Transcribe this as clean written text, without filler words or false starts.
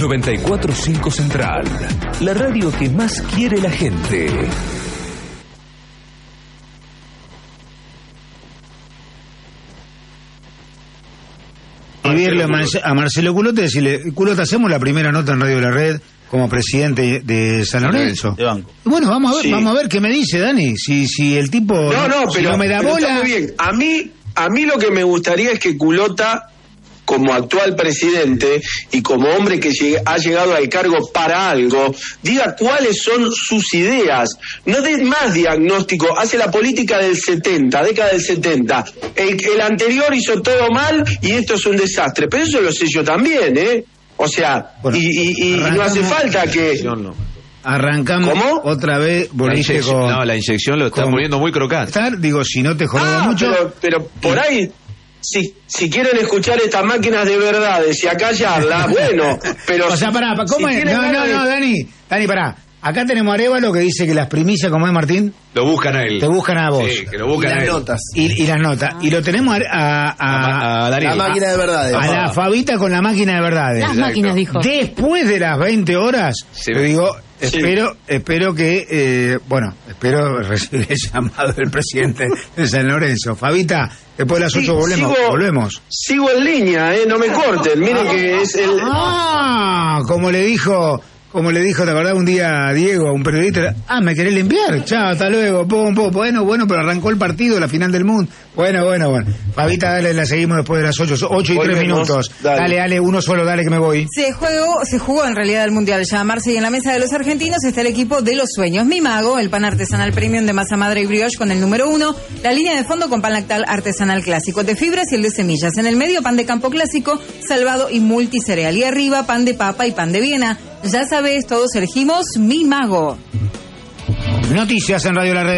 94.5 Central, la radio que más quiere la gente. Escribirle a Marcelo Culota y decirle: Culota, hacemos la primera nota en Radio La Red como presidente de San Lorenzo. Bueno, vamos a ver qué me dice Dani. Si el tipo pero no me da bola. Está muy bien. A mí lo que me gustaría es que Culota, como actual presidente y como hombre que ha llegado al cargo para algo, diga cuáles son sus ideas. No dé más diagnóstico. Hace la política del 70, década del 70. El anterior hizo todo mal y esto es un desastre. Pero eso lo sé yo también, ¿eh? O sea, bueno, y no hace falta que... Arrancamos. ¿Cómo? Otra vez volviste con... No, la inyección lo está poniendo muy crocante. Digo, si no te joroba mucho... Pero por ahí... Si quieren escuchar estas máquinas de verdades y acallarlas, bueno, pero... O sea, pará, ¿cómo es? No, Dani, pará. Acá tenemos a Arévalo que dice que las primicias, ¿cómo es, Martín? Lo buscan a él. Te buscan a vos. Sí, que lo buscan a él. Y las notas. Y lo tenemos a Daniel. La máquina de verdades. A la Fabita con la máquina de verdades. Las máquinas, dijo. Después de las 20 horas, sí, le digo, espero que, espero recibir el llamado del presidente de San Lorenzo. Fabita, después de las 8 volvemos. Sigo en línea, no me corten. Miren que es el... Como le dijo, ¿te acordás un día a Diego, a un periodista? Me querés limpiar, chao, hasta luego, bueno, pero arrancó el partido, la final del mundo. Bueno. Fabita, dale, la seguimos después de las 8 y 3 minutos. Dale, uno solo, dale que me voy. Se jugó en realidad el Mundial ya, Marce, y en la mesa de los argentinos está el equipo de los sueños. Mi Mago, el pan artesanal premium de masa madre y brioche con el número 1, la línea de fondo con pan lactal artesanal clásico de fibras y el de semillas. En el medio, pan de campo clásico, salvado y multicereal. Y arriba, pan de papa y pan de Viena. Ya sabes, todos elegimos Mi Mago. Noticias en Radio La Red.